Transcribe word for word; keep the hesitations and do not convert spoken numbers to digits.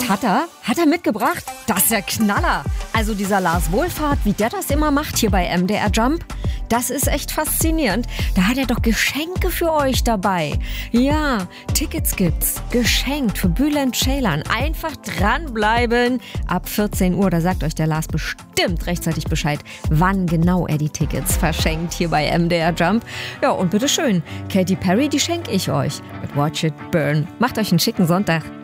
Was hat er? Hat er mitgebracht? Das ist der Knaller. Also dieser Lars Wohlfahrt, wie der das immer macht hier bei M D R Jump, das ist echt faszinierend. Da hat er doch Geschenke für euch dabei. Ja, Tickets gibt's. Geschenkt für Bülent Ceylan. Einfach dranbleiben. Ab vierzehn Uhr, da sagt euch der Lars bestimmt rechtzeitig Bescheid, wann genau er die Tickets verschenkt hier bei M D R Jump. Ja, und bitteschön, Katy Perry, die schenke ich euch. Mit Watch It Burn. Macht euch einen schicken Sonntag.